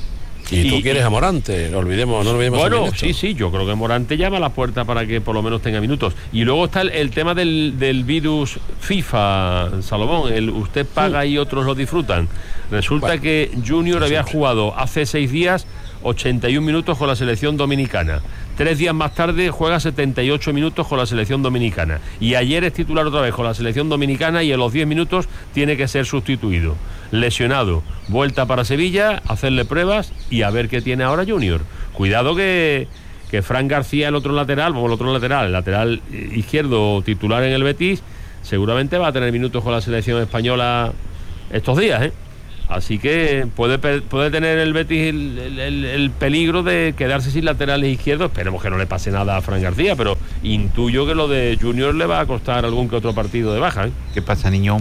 Y tú Y- quieres a Morante, no olvidemos, no olvidemos Bueno, también esto. sí, sí, yo creo que Morante llama a la puerta para que por lo menos tenga minutos. Y luego está el, el tema del, del virus FIFA, Salomón. El usted paga y otros lo disfrutan. Resulta Bueno, que Junior había jugado hace seis días ochenta y un minutos con la selección dominicana. Tres días más tarde juega setenta y ocho minutos con la selección dominicana. Y ayer es titular otra vez con la selección dominicana y a los diez minutos tiene que ser sustituido. Lesionado. Vuelta para Sevilla, hacerle pruebas y a ver qué tiene ahora Junior. Cuidado que, que Fran García, el otro lateral, vamos, el otro lateral, el lateral izquierdo titular en el Betis, seguramente va a tener minutos con la selección española estos días, ¿eh? Así que puede, puede tener el Betis el, el, el, el peligro de quedarse sin laterales izquierdos. Esperemos que no le pase nada a Fran García, pero intuyo que lo de Junior le va a costar algún que otro partido de baja, ¿eh? ¿Qué pasa, niño?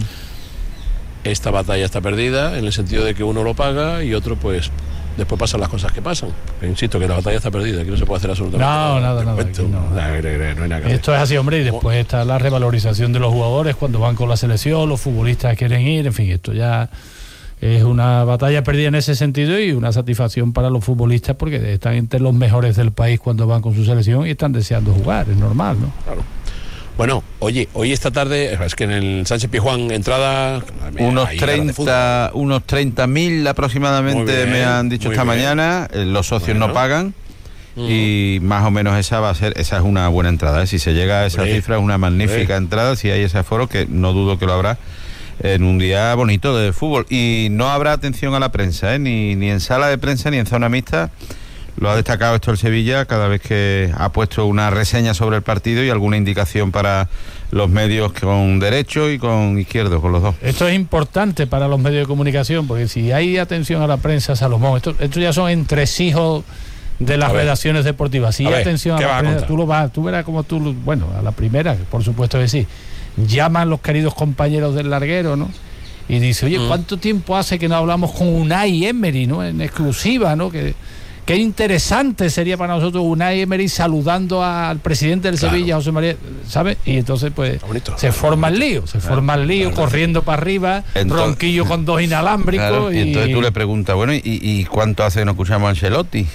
Esta batalla está perdida en el sentido de que uno lo paga y otro pues después pasan las cosas que pasan. Pero insisto que la batalla está perdida, aquí no se puede hacer absolutamente No, nada, nada. Esto, aquí no. no, no hay nada que hacer. Esto es así, hombre, y después está la revalorización de los jugadores cuando van con la selección, los futbolistas quieren ir, en fin, esto ya es una batalla perdida en ese sentido y una satisfacción para los futbolistas porque están entre los mejores del país cuando van con su selección y están deseando jugar, es normal, ¿no? Claro. Bueno, oye, hoy esta tarde, es que en el Sánchez Pizjuán entrada... Unos hay ganas de treinta, unos treinta mil aproximadamente Muy bien, me han dicho muy esta bien. mañana. Eh, Los socios Bueno. no pagan. Mm. Y más o menos esa va a ser, esa es una buena entrada, ¿eh? Si se llega a esa Hombre, cifra es una magnífica hombre. entrada, si hay ese aforo, que no dudo que lo habrá en un día bonito de fútbol. Y no habrá atención a la prensa, ¿eh? ni, ni en sala de prensa ni en zona mixta. Lo ha destacado esto el Sevilla cada vez que ha puesto una reseña sobre el partido y alguna indicación para los medios con derecho y con izquierdo, con los dos. Esto es importante para los medios de comunicación porque si hay atención a la prensa, Salomón, esto, esto ya son entresijos de las A ver. redacciones deportivas. Si A hay ver, atención a ¿qué la vas a prensa, contar? tú lo vas, tú verás como tú, bueno, a la primera, por supuesto que sí, llaman los queridos compañeros del larguero, ¿no? Y dice, oye, Mm. ¿cuánto tiempo hace que no hablamos con Unai Emery, ¿no? En exclusiva, ¿no? Que qué interesante sería para nosotros Unai Emery saludando al presidente del Claro. Sevilla, José María, ¿sabes? Y entonces pues bonito. se forma el lío, se forma el lío, corriendo para arriba, Entonces- ronquillo con dos inalámbricos. Claro, y y entonces tú le preguntas, bueno, ¿y, y cuánto hace que no escuchamos a Ancelotti?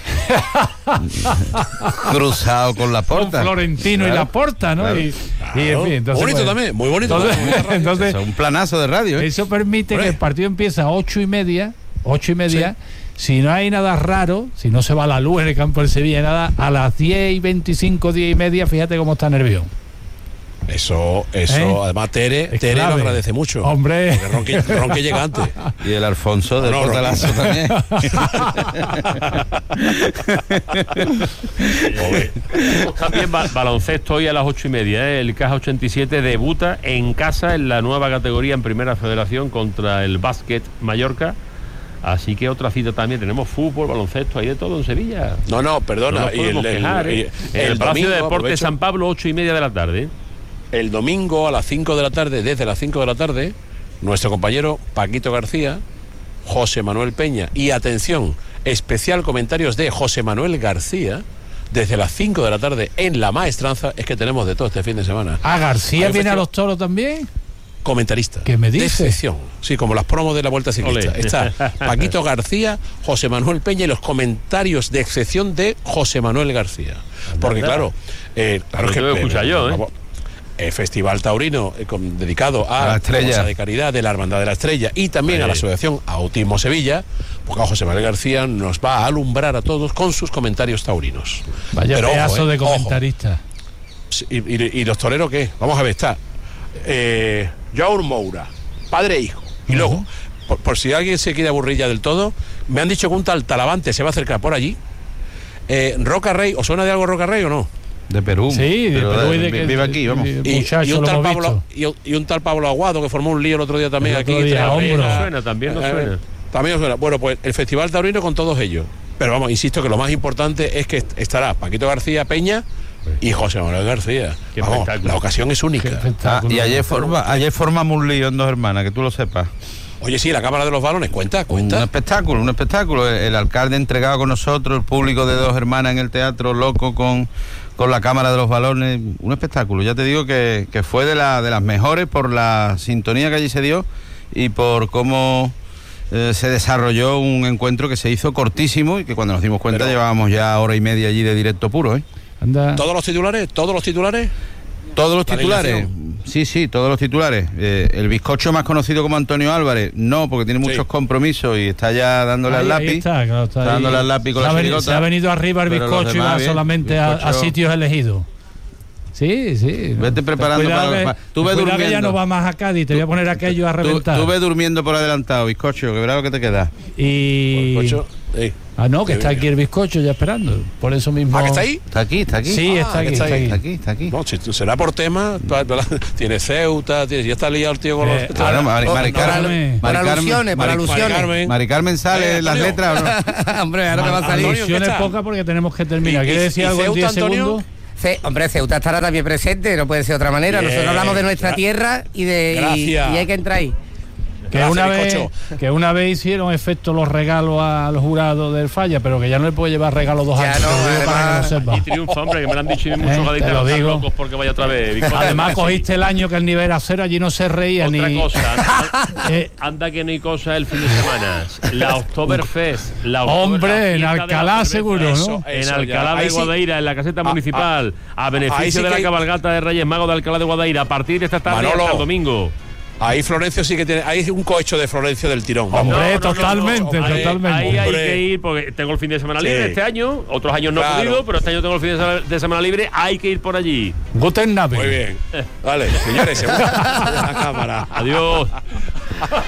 Cruzado con la con porta. Florentino y Claro, la porta, ¿no? claro. Y, y, en fin, entonces, bonito pues, también, muy bonito. entonces, muy bonita radio. entonces, Eso es un planazo de radio, ¿eh? eso permite Hombre. que el partido empiece a ocho y media, ocho y media, si no hay nada raro, si no se va la luz en el campo del Sevilla, nada, a las diez y veinticinco, diez y media, fíjate cómo está Nervión. Eso, eso, ¿Eh? además Tere, Tere lo agradece mucho. Hombre. Porque Ronque, Ronque llega antes. Y el Alfonso del no, Portalazo no, también. También ba baloncesto hoy a las ocho y media. ¿eh? El Caja ochenta y siete debuta en casa en la nueva categoría en Primera Federación contra el Básquet Mallorca. Así que otra cita también. Tenemos fútbol, baloncesto, hay de todo en Sevilla. No, no, perdona. No y el, quejar, el, ¿eh? el, el, el Palacio de Deportes San Pablo, ocho y media de la tarde. El domingo a las cinco de la tarde, desde las cinco de la tarde, nuestro compañero Paquito García, José Manuel Peña y, atención, especial comentarios de José Manuel García, desde las cinco de la tarde en La Maestranza. Es que tenemos de todo este fin de semana. Ah, García viene festival... a los toros también. Comentarista. ¿Qué me dice? De excepción. Sí, como las promos de la Vuelta Ciclista. Olé. Está Paquito García, José Manuel Peña y los comentarios de excepción de José Manuel García. Porque claro, eh, claro Lo que tengo que escuchar yo, ¿eh? El Festival Taurino eh, con, dedicado a, a la Estrella de Caridad de la Hermandad de la Estrella y también sí. a la Asociación Autismo Sevilla, porque José Manuel García nos va a alumbrar a todos con sus comentarios taurinos. Vaya Pero, pedazo ojo, eh, de comentarista. ¿Y, y, ¿Y los toreros qué? Vamos a ver, está eh, João Moura, padre e hijo. Y uh-huh. luego, por, por si alguien se quiere aburrir ya del todo, me han dicho que un tal Talavante se va a acercar por allí. Eh, Roca Rey, ¿os suena de algo Roca Rey o no? De Perú. Sí, de pero Perú de, y de que vive aquí, vamos. Y, y, muchacho, y, un tal Pablo, y, y un tal Pablo Aguado que formó un lío el otro día también el aquí. otro día, también hombro. nos suena, también nos suena. Eh, también nos suena. Bueno, pues el Festival Taurino con todos ellos. Pero vamos, insisto que lo más importante es que estará Paquito García Peña y José Manuel García. Qué vamos, la ocasión es única. Ah, y ayer, forma, ayer formamos un lío en Dos Hermanas, que tú lo sepas. Oye, sí, la Cámara de los Balones, cuenta, cuenta. Un espectáculo, un espectáculo. El, el alcalde entregado con nosotros, el público de Dos Hermanas en el teatro, loco con, con la Cámara de los Balones. Un espectáculo, ya te digo que, que fue de, la, de las mejores por la sintonía que allí se dio y por cómo eh, se desarrolló un encuentro que se hizo cortísimo y que cuando nos dimos cuenta Pero, llevábamos ya hora y media allí de directo puro, ¿eh? Anda. ¿Todos los titulares? ¿Todos los titulares? Todos los titulares, sí, sí, todos los titulares. Eh, el bizcocho más conocido como Antonio Álvarez, no, porque tiene muchos sí. compromisos y está ya dándole ahí, al lápiz. Está, claro, está, está dándole al lápiz con se la venido, Se ha venido arriba el bizcocho y va bien, solamente bizcocho... a, a sitios elegidos. Sí, sí. Vete preparando cuidado para... Que, tú ves durmiendo. Que ya no va más a Cádiz, te voy a poner aquello a reventar. Tú, tú ves durmiendo por adelantado, bizcocho, que verás lo que te queda. Y... Bizcocho, sí. Ah, no, que está aquí el bizcocho ya esperando. Por eso mismo. ¿Ah, que está ahí? Está aquí, está aquí. Sí, ah, está, aquí, está, está, aquí, aquí. está aquí, está aquí. No, si será por tema. Tiene Ceuta, tiene, ya está liado el tío con eh, los. Claro, Mari, Mari Carmen. Para alusiones, para alusiones. Mari Carmen sale en las letras, ¿o no? Hombre, ahora te va a salir. Alusiones pocas porque tenemos que terminar. ¿Quiere decir algo en diez segundos? Ce, hombre, Ceuta estará también presente, no puede ser de otra manera. Bien, nosotros hablamos de nuestra tierra y de y, y hay que entrar ahí. Que una, vez, que una vez hicieron efecto los regalos al jurado del Falla, pero que ya no le puede llevar regalos dos ya años. No, además, que no y triunfa, hombre, que me lo han dicho y muchos eh, gaditanos lo digo. locos porque vaya otra vez. Victoria. Además cogiste el año que el nivel era cero, allí no se reía otra ni... cosa, anda, eh, anda que no hay cosa el fin de semana. La Oktoberfest. La Oktoberfest hombre, en Alcalá seguro, ¿no? Eso, en eso, Alcalá ya. de Guadaira, sí. en la caseta municipal, a, a, a beneficio sí de la hay... cabalgata de Reyes Magos de Alcalá de Guadaira, a partir de esta tarde Manolo. hasta el domingo. Ahí Florencio sí que tiene, hay un cohecho de Florencio del tirón. Hombre, no, no, totalmente, no, no. totalmente. Ahí, ahí hay Hombre. que ir porque tengo el fin de semana libre sí. este año, otros años no claro. he podido, pero este año tengo el fin de semana libre, hay que ir por allí. Guten Abend. Muy bien. Vale, señores, se va a la cámara. Adiós.